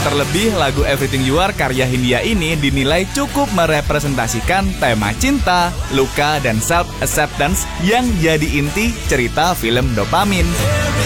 Terlebih lagu Everything You Are karya Hindia ini dinilai cukup merepresentasikan tema cinta, luka, dan self-acceptance yang jadi inti cerita film Dopamin.